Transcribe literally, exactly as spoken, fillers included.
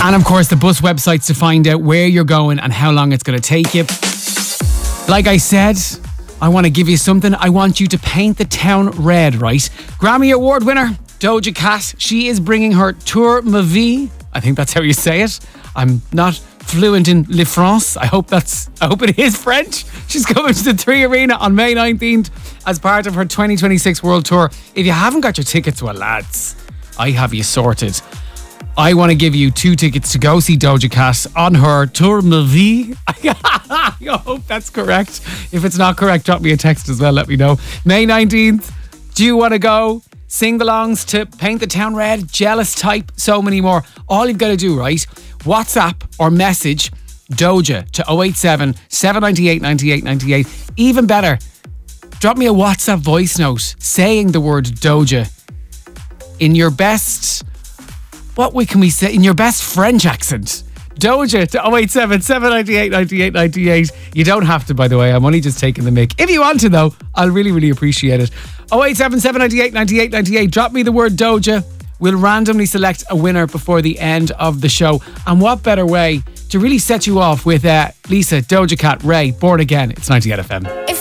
And of course, the bus websites to find out where you're going and how long it's going to take you. Like I said, I want to give you something. I want you to paint the town red, right? Grammy Award winner Doja Cat. She is bringing her Tour Ma Vie. I think that's how you say it. I'm not fluent in Le France. I hope that's. I hope it is French. She's coming to the Three Arena on May nineteenth as part of her twenty twenty-six World Tour. If you haven't got your tickets, well, lads, I have you sorted. I want to give you two tickets to go see Doja Cat on her Tour Ma Vie. I hope that's correct. If it's not correct, drop me a text as well. Let me know. May nineteenth. Do you want to go? Sing-alongs to Paint the Town Red, Jealous Type, so many more. All you've got to do, right? WhatsApp or message Doja to oh eight seven, seven nine eight, nine eight nine eight. Even better, drop me a WhatsApp voice note saying the word Doja in your best... What can we say? In your best French accent. Doja to oh eight seven, seven nine eight, nine eight nine eight. You don't have to, by the way. I'm only just taking the mic. If you want to, though, I'll really, really appreciate it. oh eight seven, seven nine eight, nine eight nine eight. Drop me the word Doja. We'll randomly select a winner before the end of the show. And what better way to really set you off with uh, Lisa, Doja Cat, Ray, Born Again. It's ninety-eight F M. If